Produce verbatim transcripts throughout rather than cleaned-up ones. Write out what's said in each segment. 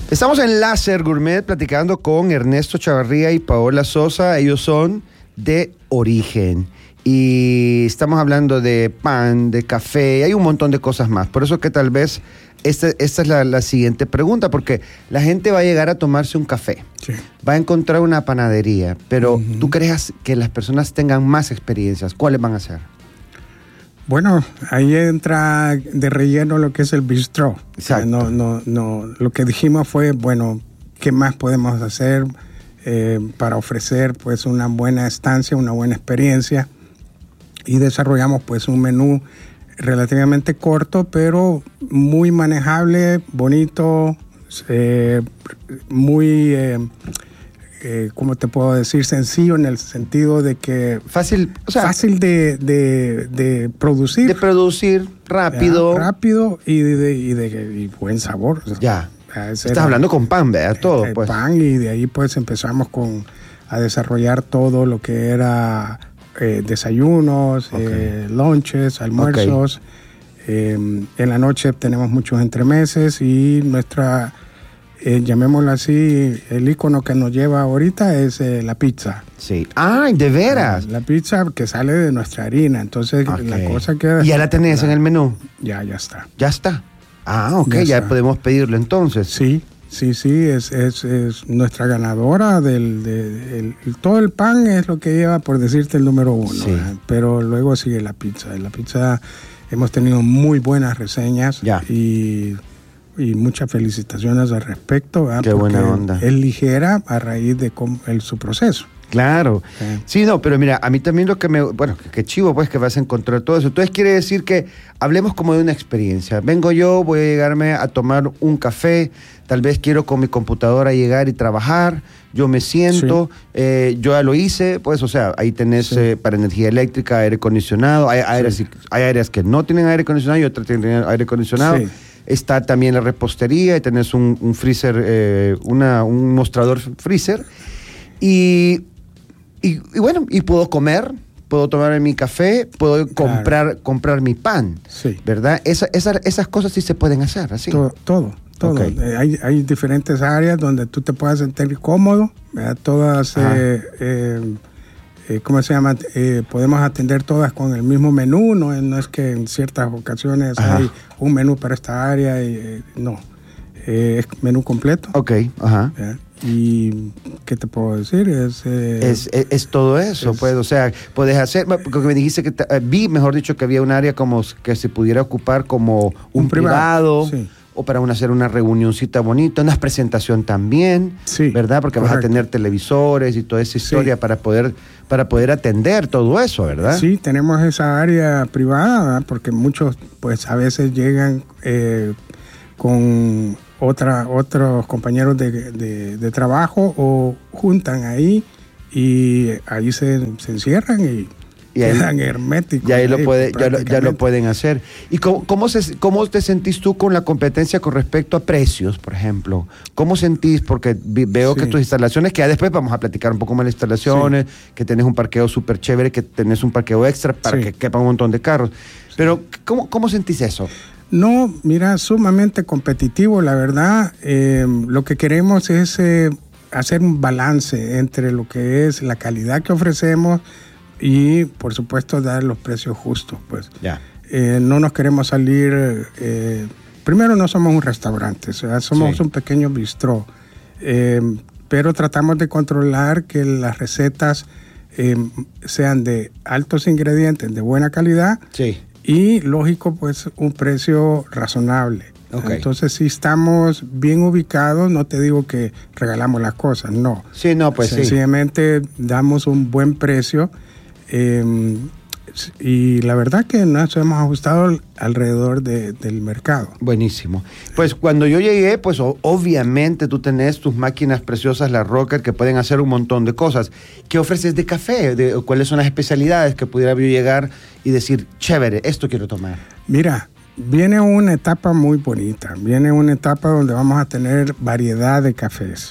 Estamos en Láser Gourmet platicando con Ernesto Chavarría y Paola Sosa. Ellos son de Origen. Y estamos hablando de pan, de café, hay un montón de cosas más. Por eso que tal vez esta, esta es la, la siguiente pregunta, porque la gente va a llegar a tomarse un café, sí. va a encontrar una panadería, pero uh-huh. ¿tú crees que las personas tengan más experiencias? ¿Cuáles van a ser? Bueno, ahí entra de relleno lo que es el bistró. Exacto. No, no, no. Lo que dijimos fue, bueno, ¿qué más podemos hacer eh, para ofrecer pues una buena estancia, una buena experiencia? Y desarrollamos pues un menú relativamente corto, pero muy manejable, bonito, eh, muy, eh, eh, ¿cómo te puedo decir? Sencillo en el sentido de que... Fácil, o sea, fácil de, de, de producir. De producir, rápido. Ya, rápido y de, y de y buen sabor. Ya, estás era, hablando con pan, ¿verdad? Todo, eh, pues. Pan, y de ahí pues empezamos con, a desarrollar todo lo que era... Eh, desayunos, okay. eh, lunches, almuerzos. Okay. Eh, en la noche tenemos muchos entremeses y nuestra, eh, llamémoslo así, el icono que nos lleva ahorita es eh, la pizza. Sí. ¡Ay, de veras! Eh, la pizza que sale de nuestra harina. Entonces, okay. la cosa que... ¿Y ya la tenés la, en el menú? Ya, ya está. ¿Ya está? Ah, ok, ya, ya podemos pedirlo entonces. Sí. Sí, sí, es, es, es nuestra ganadora del, de, el, todo el pan es lo que lleva, por decirte, el número uno, sí. ¿eh? Pero luego sigue la pizza. La pizza hemos tenido muy buenas reseñas ya. y, y muchas felicitaciones al respecto. ¿eh? Qué Porque buena onda. Es ligera a raíz de cómo, el, su proceso. Claro. Sí. sí, no, pero mira, a mí también lo que me... Bueno, qué chivo pues que vas a encontrar todo eso. Entonces quiere decir que hablemos como de una experiencia. Vengo yo, voy a llegarme a tomar un café, tal vez quiero con mi computadora llegar y trabajar, yo me siento, sí. eh, yo ya lo hice, pues, o sea, ahí tenés sí. eh, para energía eléctrica, aire acondicionado, hay, áreas, sí. hay áreas que no tienen aire acondicionado y otras tienen aire acondicionado. Sí. Está también la repostería y tenés un, un freezer, eh, una, un mostrador freezer. Y... Y, y bueno, y puedo comer, puedo tomar mi café, puedo comprar, claro. comprar mi pan, sí. ¿verdad? Esa, esa, esas cosas sí se pueden hacer, ¿así? Todo, todo. todo. Okay. Eh, hay, hay diferentes áreas donde tú te puedas sentir cómodo, ¿verdad? Todas, eh, eh, eh, ¿cómo se llama? Eh, podemos atender todas con el mismo menú, no, no es que en ciertas ocasiones ajá. hay un menú para esta área, y, eh, no. Eh, es menú completo. Ok, ajá. ¿verdad? Y ¿qué te puedo decir? Es, eh, es, es, es todo eso, es, pues, o sea, puedes hacer, porque me dijiste que, te, vi, mejor dicho, que había un área como que se pudiera ocupar como un, un privado, privado sí. o para una, hacer una reunioncita bonita, una presentación también, sí, ¿verdad? Porque correcto. Vas a tener televisores y toda esa historia sí. para poder para poder atender todo eso, ¿verdad? Sí, tenemos esa área privada, ¿verdad? Porque muchos, pues, a veces llegan eh, con... Otra, otros compañeros de, de, de trabajo o juntan ahí y ahí se, se encierran y, y ahí, quedan herméticos. Y ahí, ahí lo puede, ya, lo, ya lo pueden hacer. ¿Y cómo, cómo, se, cómo te sentís tú con la competencia con respecto a precios, por ejemplo? ¿Cómo sentís? Porque veo sí. que tus instalaciones, que ya después vamos a platicar un poco más de las instalaciones, sí. que tenés un parqueo súper chévere, que tenés un parqueo extra para sí. que quepan un montón de carros. Sí. Pero, ¿cómo, cómo sentís eso? No, mira, sumamente competitivo, la verdad. Eh, lo que queremos es eh, hacer un balance entre lo que es la calidad que ofrecemos y, por supuesto, dar los precios justos, pues. Ya. Eh, no nos queremos salir... Eh, primero, no somos un restaurante, o sea, somos sí. un pequeño bistró. Eh, pero tratamos de controlar que las recetas eh, sean de altos ingredientes, de buena calidad. Sí. Y, lógico, pues, un precio razonable. Okay. Entonces, si estamos bien ubicados, no te digo que regalamos las cosas, no. Sí, no, pues Sencillamente sí. damos un buen precio eh, y la verdad que nos hemos ajustado alrededor de, del mercado. Buenísimo. Pues cuando yo llegué, pues obviamente tú tenés tus máquinas preciosas, las Rocker, que pueden hacer un montón de cosas. ¿Qué ofreces de café? ¿De, ¿Cuáles son las especialidades que pudiera yo llegar y decir, chévere, esto quiero tomar? Mira, viene una etapa muy bonita. Viene una etapa donde vamos a tener variedad de cafés.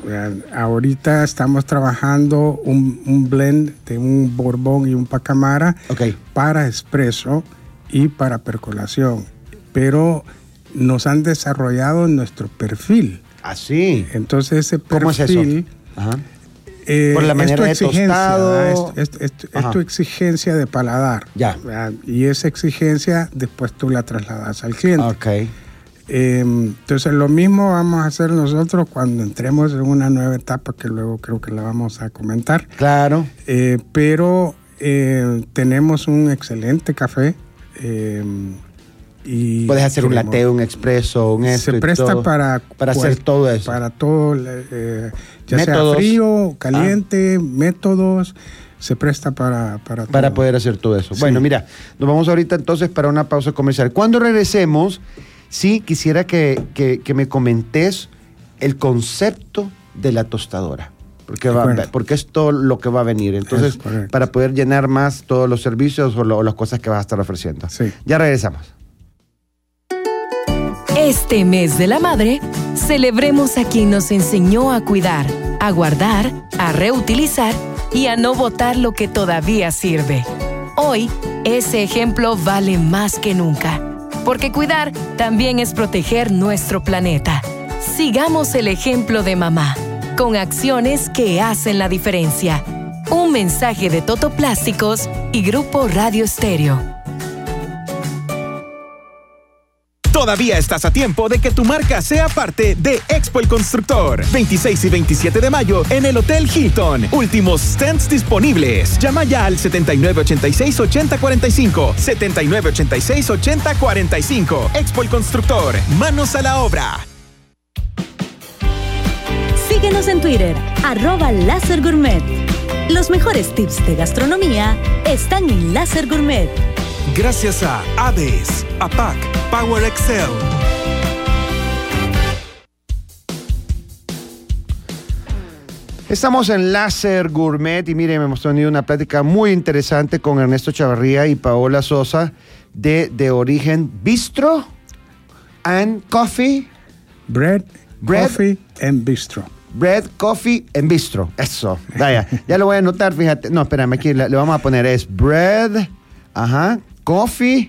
Ahorita estamos trabajando un, un blend de un Borbón y un Pacamara okay. para espresso y para percolación, pero nos han desarrollado nuestro perfil. Así. Entonces ese perfil... ¿Cómo es eso? Ajá. Eh, Por la manera de es tu exigencia, tostado. es, es, es, es tu exigencia de paladar. Ya. ¿verdad? Y esa exigencia después tú la trasladas al cliente. Ok. Eh, entonces lo mismo vamos a hacer nosotros cuando entremos en una nueva etapa que luego creo que la vamos a comentar. Claro. Eh, pero eh, tenemos un excelente café. Eh, y Puedes hacer queremos, un latte, un expreso, un esto se y presta todo, para para cual, hacer todo eso. Para todo, eh, ya Métodos. sea frío, caliente, ah. métodos, se presta para para, para todo. poder hacer todo eso. Sí. Bueno, mira, nos vamos ahorita entonces para una pausa comercial. Cuando regresemos, sí quisiera que, que, que me comentes el concepto de la tostadora. Porque, va, porque es todo lo que va a venir. Entonces, para poder llenar más todos los servicios o, lo, o las cosas que vas a estar ofreciendo. Sí. Ya regresamos. Este mes de la madre, celebremos a quien nos enseñó a cuidar, a guardar, a reutilizar y a no botar lo que todavía sirve. Hoy, ese ejemplo vale más que nunca, porque cuidar también es proteger nuestro planeta. Sigamos el ejemplo de mamá, con acciones que hacen la diferencia. Un mensaje de Toto Plásticos y Grupo Radio Estéreo. Todavía estás a tiempo de que tu marca sea parte de Expo El Constructor. veintiséis y veintisiete de mayo en el Hotel Hilton. Últimos stands disponibles. Llama ya al setenta y nueve ochenta y seis ochenta cuarenta y cinco. setenta y nueve ochenta y seis ochenta cuarenta y cinco. Expo El Constructor. Manos a la obra. Síguenos en Twitter, arroba Láser Gourmet. Los mejores tips de gastronomía están en Láser Gourmet. Gracias a A D E S, A P A C, Power Excel. Estamos en Láser Gourmet y miren, hemos tenido una plática muy interesante con Ernesto Chavarría y Paola Sosa de, de Origen Bistro and Coffee. Bread, Bread, Coffee and Bistro. Bread, Coffee and Bistro. Eso, vaya. Ya lo voy a anotar, fíjate. No, espérame, aquí le, le vamos a poner es Bread, ajá, Coffee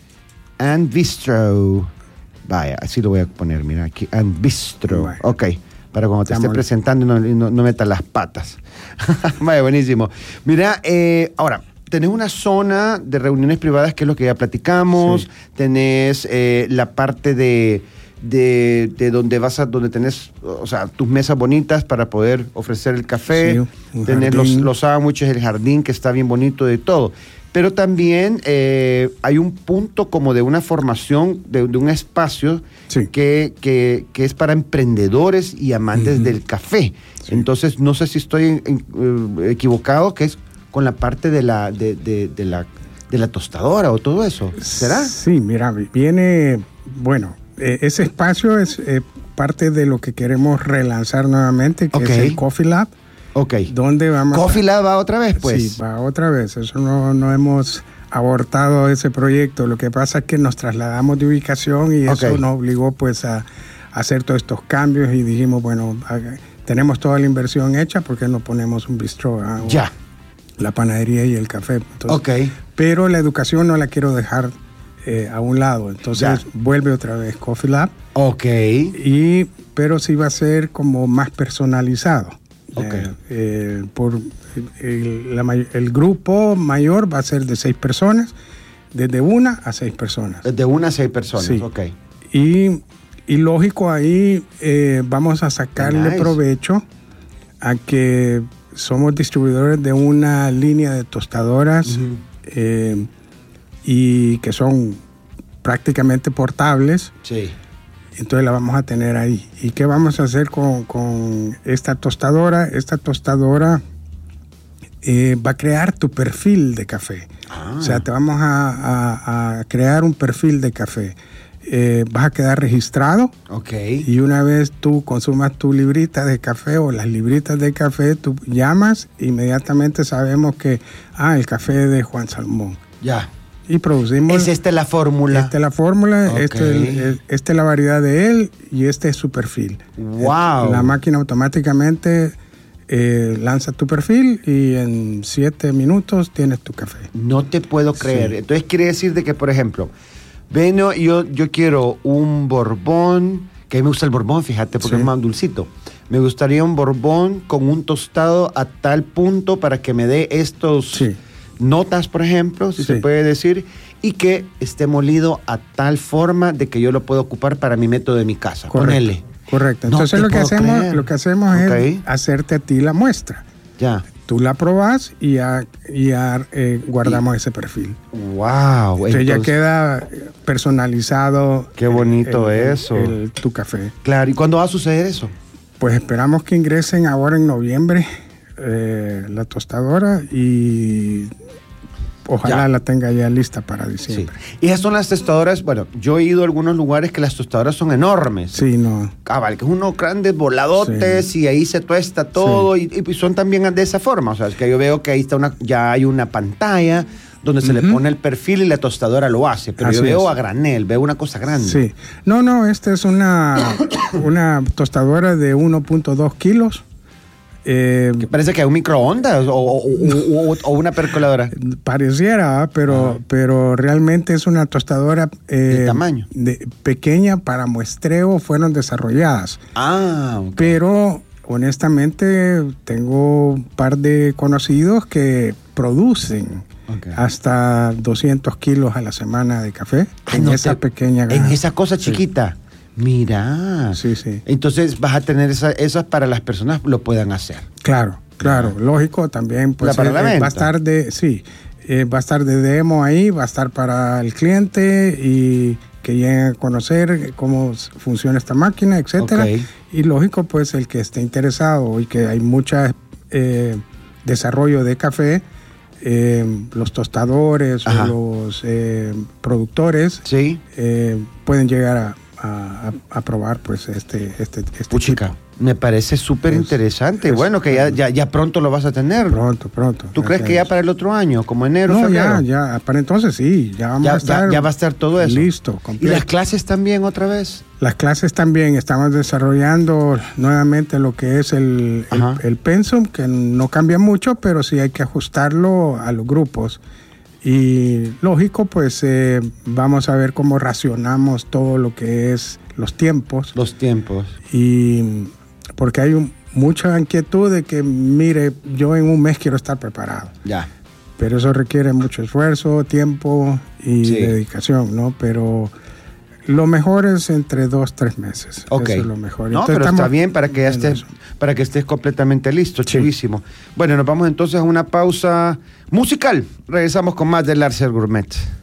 and Bistro. Vaya, así lo voy a poner, mira, aquí, and Bistro. Bueno. Ok, para cuando te esté presentando no, no, no metas las patas. Vaya, buenísimo. Mira, eh, ahora, tenés una zona de reuniones privadas, que es lo que ya platicamos. Sí. Tenés eh, la parte de, de, de donde vas a, donde tenés, o sea, tus mesas bonitas para poder ofrecer el café. Sí, tenés los, los sándwiches, el jardín, que está bien bonito, de todo. Pero también eh, hay un punto como de una formación, de, de un espacio sí. que, que, que es para emprendedores y amantes uh-huh. del café. Sí. Entonces, no sé si estoy en, en, eh, equivocado, que es con la parte de la, de, de, de, la, de la tostadora o todo eso. ¿Será? Sí, mira, viene, bueno, eh, ese espacio es eh, parte de lo que queremos relanzar nuevamente, que okay. es el Coffee Lab. Ok. ¿Dónde vamos? ¿Coffee Lab va otra vez, pues? Sí, va otra vez. Eso no, no hemos abortado ese proyecto. Lo que pasa es que nos trasladamos de ubicación y okay. eso nos obligó pues a, a hacer todos estos cambios y dijimos, bueno, a, tenemos toda la inversión hecha, ¿por qué no ponemos un bistro? Ah, ya. La panadería y el café. Entonces, ok. Pero la educación no la quiero dejar eh, a un lado. Entonces ya. vuelve otra vez Coffee Lab. Ok. Y, pero sí va a ser como más personalizado. Okay. Eh, eh, por el, la, el grupo mayor va a ser de seis personas, desde una a seis personas. Desde una a seis personas, sí. ok. Y, y lógico, ahí eh, vamos a sacarle nice. provecho a que somos distribuidores de una línea de tostadoras uh-huh. eh, y que son prácticamente portables. Sí. Entonces la vamos a tener ahí. ¿Y qué vamos a hacer con, con esta tostadora? Esta tostadora eh, va a crear tu perfil de café. Ah. O sea, te vamos a, a, a crear un perfil de café. Eh, vas a quedar registrado. Ok. Y una vez tú consumas tu librita de café o las libritas de café, tú llamas, inmediatamente sabemos que, ah, el café de Juan Salmón. Ya. Y producimos... ¿Es esta la fórmula? Esta es la fórmula, okay. este, esta es la variedad de él y este es su perfil. ¡Wow! La máquina automáticamente eh, lanza tu perfil y en siete minutos tienes tu café. No te puedo creer. Sí. Entonces quiere decir de que, por ejemplo, bueno, yo, yo quiero un Borbón Que a mí me gusta el Borbón, fíjate, porque Sí. es más dulcito. Me gustaría un Borbón con un tostado a tal punto para que me dé estos Sí. notas, por ejemplo, si Sí. se puede decir, y que esté molido a tal forma de que yo lo pueda ocupar para mi método de mi casa. Correcto. Ponele. Correcto. No Entonces te lo que puedo hacemos, creer. lo que hacemos Ok. es hacerte a ti la muestra. Ya. Tú la probás y ya, y ya eh, guardamos ese perfil. Wow. Entonces, ya queda personalizado. Qué bonito el- el- eso. el- tu café. Claro. ¿Y cuándo va a suceder eso? Pues esperamos que ingresen ahora en noviembre eh, la tostadora y ojalá Ya. la tenga ya lista para Sí. diciembre. Y esas son las tostadoras. Bueno, yo he ido a algunos lugares que las tostadoras son enormes. Sí, no. Cabal, que es unos grandes voladotes Sí. y ahí se tuesta todo y, y son también de esa forma. O sea, es que yo veo que ahí está una, ya hay una pantalla donde se le Ujú. pone el perfil y la tostadora lo hace. Pero yo Así veo es. a granel, veo una cosa grande. Sí. No, no, esta es una, una tostadora de uno punto dos kilos. Eh, Que parece que hay un microondas o, o- o- o- o una percoladora. Pareciera, ¿ah? pero, Ajá. pero realmente es una tostadora eh, ¿De tamaño? de- pequeña para muestreo, fueron desarrolladas. Ah, ok. Pero honestamente tengo un par de conocidos que producen Ok. hasta doscientos kilos a la semana de café Ah, en no esa te- pequeña En granja. esa cosa Sí. chiquita. Mira. Sí, sí. Entonces vas a tener esa- esas para las personas lo puedan hacer. Claro, claro, lógico, también pues La para eh, la eh, va venta. a estar de, sí, eh, va a estar de demo ahí, va a estar para el cliente y que lleguen a conocer cómo s- funciona esta máquina, etcétera. Ok. Y lógico, pues el que esté interesado y que hay mucha eh, desarrollo de café, eh, los tostadores Ajá. o los eh, productores Sí. eh, pueden llegar a, a- a- a probar pues este este, este Puchica. tipo. Me parece súper Es- interesante. es- Bueno, que ya, ya, ya pronto lo vas a tener. Pronto, pronto. ¿Tú crees que ya para el otro año, como enero, No, febrero? ya, ya, para entonces sí, ya vamos Ya, a ya- estar. ya va a estar todo eso. Listo, ¿Y completo. las clases también otra vez? Las clases también, estamos desarrollando nuevamente lo que es el, el, Ajá. el pensum, que no cambia mucho, pero sí hay que ajustarlo a los grupos. Y lógico, pues eh, vamos a ver cómo racionamos todo lo que es los tiempos. Los tiempos. Y porque hay un- mucha inquietud de que, mire, yo en un mes quiero estar preparado. Ya. Pero eso requiere mucho esfuerzo, tiempo y Sí. dedicación, ¿no? Pero lo mejor es entre dos, tres meses. Ok. Eso es lo mejor. No, Entonces, pero está estamos bien para que ya viendo estés, eso. para que estés completamente listo, chivísimo. Bueno, nos vamos entonces a una pausa musical. Regresamos con más de Larser Gourmet.